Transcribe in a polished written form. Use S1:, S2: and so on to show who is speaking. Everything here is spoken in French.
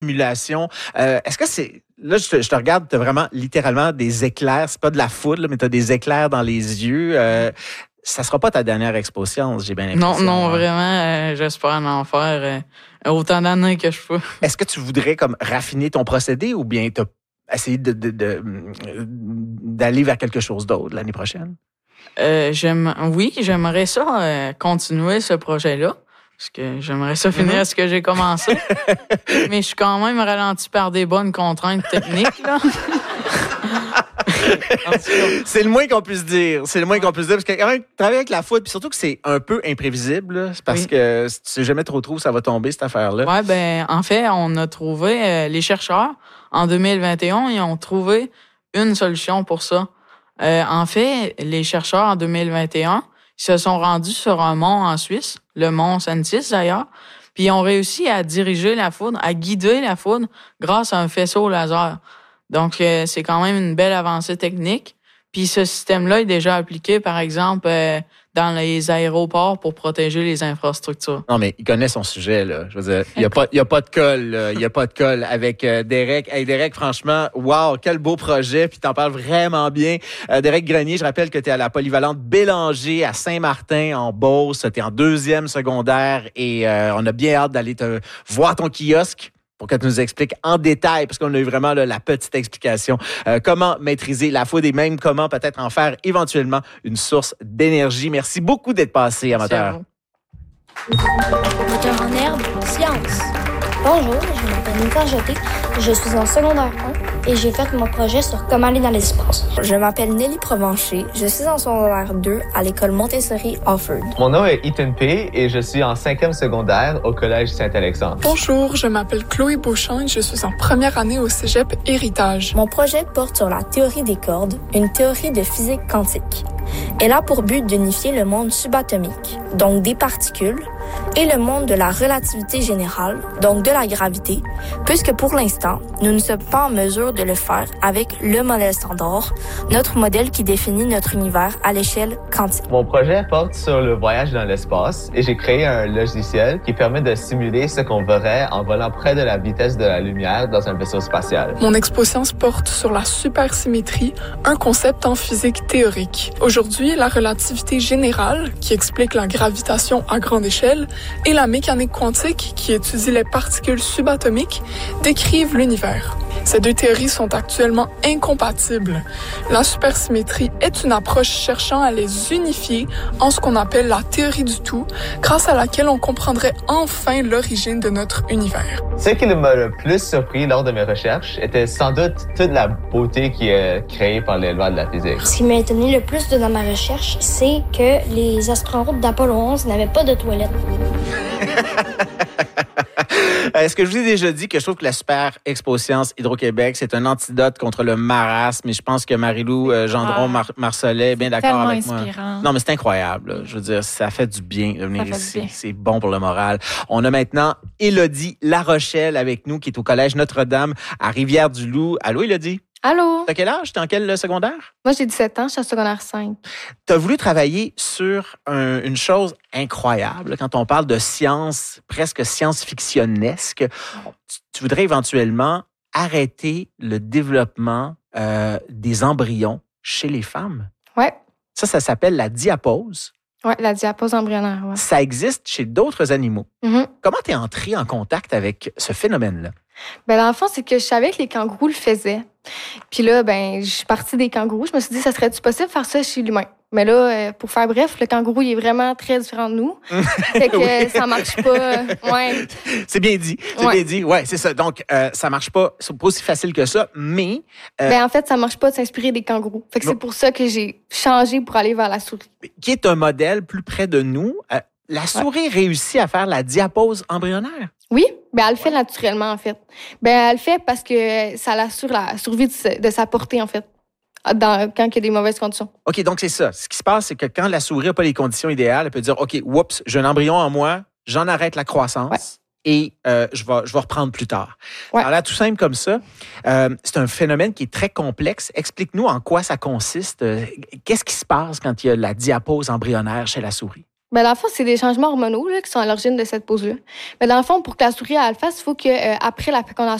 S1: simulation. Est-ce que c'est... Là, je te regarde, tu as vraiment littéralement des éclairs. C'est pas de la foudre, là, mais tu as des éclairs dans les yeux. Ça sera pas ta dernière exposition, j'ai bien l'impression.
S2: Non, vraiment, j'espère en faire autant d'années que je peux.
S1: Est-ce que tu voudrais comme raffiner ton procédé ou bien t'as essayé d'aller vers quelque chose d'autre l'année prochaine?
S2: J'aimerais ça continuer ce projet-là. Parce que j'aimerais ça finir ce que j'ai commencé. Mais je suis quand même ralenti par des bonnes contraintes techniques, là.
S1: C'est le moins qu'on puisse dire. C'est le moins qu'on puisse dire. Parce que quand même, travailler avec la foudre, puis surtout que c'est un peu imprévisible, là, c'est parce que tu sais jamais trop où ça va tomber, cette affaire-là.
S2: Oui, en fait, on a trouvé, les chercheurs, en 2021, ils ont trouvé une solution pour ça. En fait, les chercheurs, en 2021, ils se sont rendus sur un mont en Suisse, le mont Sentis d'ailleurs, puis ils ont réussi à diriger la foudre, à guider la foudre grâce à un faisceau laser. Donc, c'est quand même une belle avancée technique. Puis ce système-là est déjà appliqué, par exemple, dans les aéroports pour protéger les infrastructures.
S1: Non, mais il connaît son sujet, là. Je veux dire, il y a pas de colle, là. Il y a pas de colle avec Derek. Hey, Derek, franchement, wow, quel beau projet. Puis t'en parles vraiment bien. Derek Grenier, je rappelle que t'es à la polyvalente Bélanger à Saint-Martin, en Beauce. T'es en 2e secondaire et on a bien hâte d'aller te voir ton kiosque pour que tu nous expliques en détail, parce qu'on a eu vraiment là, la petite explication, comment maîtriser la foudre et même comment peut-être en faire éventuellement une source d'énergie. Merci beaucoup d'être passé, amateur.
S3: Moteur en herbe, science. Bonjour, je m'appelle Nicole Jeté, je suis en secondaire 1 et j'ai fait mon projet sur comment aller dans l'espace. Je m'appelle Nelly Provencher, je suis en secondaire 2 à l'école Montessori Offord.
S4: Mon nom est Ethan P. et je suis en 5e secondaire au collège Saint-Alexandre.
S5: Bonjour, je m'appelle Chloé Beauchamp et je suis en première année au cégep Héritage.
S3: Mon projet porte sur la théorie des cordes, une théorie de physique quantique. Elle a pour but d'unifier le monde subatomique, donc des particules, et le monde de la relativité générale, donc de la gravité, puisque pour l'instant, nous ne sommes pas en mesure de le faire avec le modèle standard, notre modèle qui définit notre univers à l'échelle quantique.
S4: Mon projet porte sur le voyage dans l'espace et j'ai créé un logiciel qui permet de simuler ce qu'on verrait en volant près de la vitesse de la lumière dans un vaisseau spatial.
S5: Mon exposition porte sur la supersymétrie, un concept en physique théorique. Aujourd'hui, la relativité générale, qui explique la gravitation à grande échelle, et la mécanique quantique, qui étudie les particules subatomiques, décrivent l'univers. Ces deux théories sont actuellement incompatibles. La supersymétrie est une approche cherchant à les unifier en ce qu'on appelle la théorie du tout, grâce à laquelle on comprendrait enfin l'origine de notre univers.
S4: Ce qui m'a le plus surpris lors de mes recherches était sans doute toute la beauté qui est créée par les lois de la physique.
S3: Ce qui m'a étonné le plus dans ma recherche, c'est que les astronautes d'Apollo 11 n'avaient pas de toilettes.
S1: Est-ce que je vous ai déjà dit que je trouve que la Super Expo Science Hydro-Québec, c'est un antidote contre le marasme? Et je pense que Marie-Lou Gendron-Marcelet est bien d'accord avec moi. Non, mais c'est incroyable. Là. Je veux dire, ça fait du bien de venir ici. C'est bon pour le moral. On a maintenant Élodie Larochelle avec nous, qui est au Collège Notre-Dame à Rivière-du-Loup. Allô, Élodie?
S6: Allô?
S1: T'as quel âge? T'es en quel secondaire?
S6: Moi, j'ai 17 ans, je suis en secondaire 5.
S1: T'as voulu travailler sur une chose incroyable. Quand on parle de science, presque science-fictionnesque, tu voudrais éventuellement arrêter le développement des embryons chez les femmes.
S6: Ouais.
S1: Ça s'appelle la diapause.
S6: Oui, la diapause embryonnaire, ouais.
S1: Ça existe chez d'autres animaux.
S6: Mm-hmm.
S1: Comment t'es entrée en contact avec ce phénomène-là?
S6: Dans le fond, c'est que je savais que les kangourous le faisaient. Puis là, je suis partie des kangourous. Je me suis dit, ça serait-tu possible de faire ça chez l'humain? Mais là, pour faire bref, le kangourou, il est vraiment très différent de nous. Fait que ça marche pas. Ouais.
S1: C'est bien dit. Bien dit. Ouais, c'est ça. Donc, ça marche pas. C'est pas aussi facile que ça, mais...
S6: en fait, ça marche pas de s'inspirer des kangourous. Fait que c'est pour ça que j'ai changé pour aller vers la souris.
S1: Qui est un modèle plus près de nous. La souris réussit à faire la diapause embryonnaire?
S6: Oui, elle le fait naturellement, en fait. Elle le fait parce que ça assure la survie de sa portée, en fait, quand il y a des mauvaises conditions. OK,
S1: donc c'est ça. Ce qui se passe, c'est que quand la souris n'a pas les conditions idéales, elle peut dire, OK, oups, j'ai un embryon en moi, j'en arrête la croissance et je vais reprendre plus tard. Ouais. Alors là, tout simple comme ça, c'est un phénomène qui est très complexe. Explique-nous en quoi ça consiste. Qu'est-ce qui se passe quand il y a la diapause embryonnaire chez la souris?
S6: Ben, dans le fond, c'est des changements hormonaux là, qui sont à l'origine de cette pose-là. Ben, dans le fond, pour que la souris elle le fasse, il faut que après la fécondation